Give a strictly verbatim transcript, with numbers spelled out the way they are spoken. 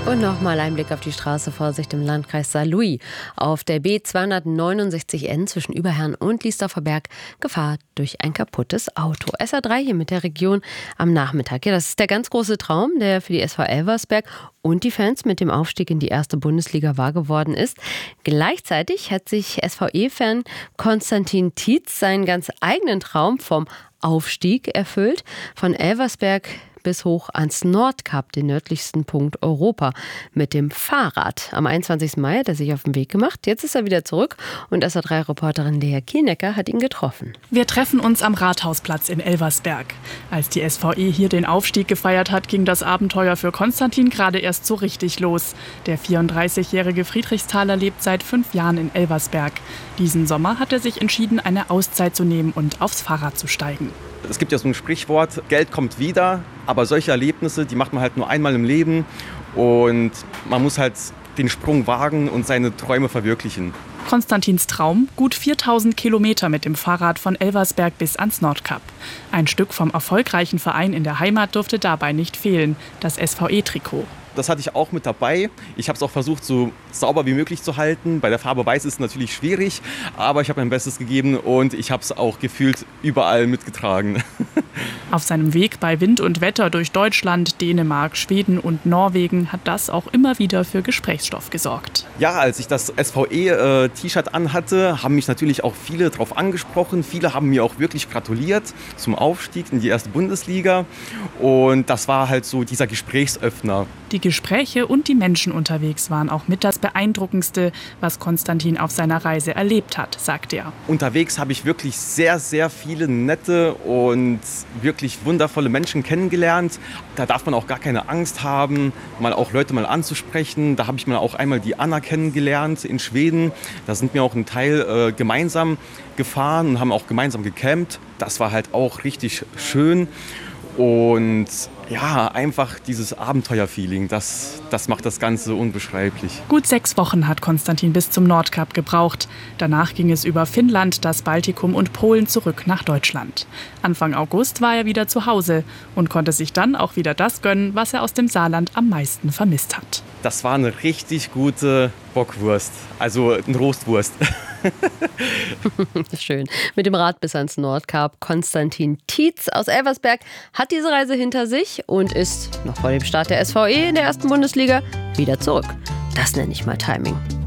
Und nochmal ein Blick auf die Straße. Vorsicht im Landkreis Saarlouis. Auf der B zweihundertneunundsechzig N zwischen Überherrn und Liesdorfer Berg Gefahr durch ein kaputtes Auto. S A drei hier mit der Region am Nachmittag. Ja, das ist der ganz große Traum, der für die S V Elversberg und die Fans mit dem Aufstieg in die erste Bundesliga wahr geworden ist. Gleichzeitig hat sich S V E-Fan Konstantin Tietz seinen ganz eigenen Traum vom Aufstieg erfüllt. Von Elversberg bis hoch ans Nordkap, den nördlichsten Punkt Europa, mit dem Fahrrad. Am einundzwanzigsten Mai hat er sich auf den Weg gemacht. Jetzt ist er wieder zurück und S A drei Reporterin Lea Kienecker hat ihn getroffen. Wir treffen uns am Rathausplatz in Elversberg. Als die S V E hier den Aufstieg gefeiert hat, ging das Abenteuer für Konstantin gerade erst so richtig los. Der vierunddreißigjährige Friedrichsthaler lebt seit fünf Jahren in Elversberg. Diesen Sommer hat er sich entschieden, eine Auszeit zu nehmen und aufs Fahrrad zu steigen. Es gibt ja so ein Sprichwort, Geld kommt wieder, aber solche Erlebnisse, die macht man halt nur einmal im Leben und man muss halt den Sprung wagen und seine Träume verwirklichen. Konstantins Traum, gut viertausend Kilometer mit dem Fahrrad von Elversberg bis ans Nordkap. Ein Stück vom erfolgreichen Verein in der Heimat durfte dabei nicht fehlen, das S V E-Trikot. Das hatte ich auch mit dabei. Ich habe es auch versucht, so sauber wie möglich zu halten. Bei der Farbe Weiß ist es natürlich schwierig, aber ich habe mein Bestes gegeben und ich habe es auch gefühlt überall mitgetragen. Auf seinem Weg bei Wind und Wetter durch Deutschland, Dänemark, Schweden und Norwegen hat das auch immer wieder für Gesprächsstoff gesorgt. Ja, als ich das S V E-T-Shirt anhatte, haben mich natürlich auch viele darauf angesprochen. Viele haben mir auch wirklich gratuliert zum Aufstieg in die erste Bundesliga. Und das war halt so dieser Gesprächsöffner. Die Gespräche und die Menschen unterwegs waren auch mit das Beeindruckendste, was Konstantin auf seiner Reise erlebt hat, sagt er. Unterwegs habe ich wirklich sehr, sehr viele nette und wirklich wundervolle Menschen kennengelernt. Da darf man auch gar keine Angst haben, mal auch Leute mal anzusprechen. Da habe ich mal auch einmal die Anna kennengelernt in Schweden. Da sind wir auch einen Teil äh, gemeinsam gefahren und haben auch gemeinsam gecampt. Das war halt auch richtig schön. Und ja, einfach dieses Abenteuerfeeling, das, das macht das Ganze unbeschreiblich. Gut sechs Wochen hat Konstantin bis zum Nordkap gebraucht. Danach ging es über Finnland, das Baltikum und Polen zurück nach Deutschland. Anfang August war er wieder zu Hause und konnte sich dann auch wieder das gönnen, was er aus dem Saarland am meisten vermisst hat. Das war eine richtig gute Bockwurst, also eine Roastwurst. Schön. Mit dem Rad bis ans Nordkap. Konstantin Tietz aus Elversberg hat diese Reise hinter sich und ist noch vor dem Start der S V E in der ersten Bundesliga wieder zurück. Das nenne ich mal Timing.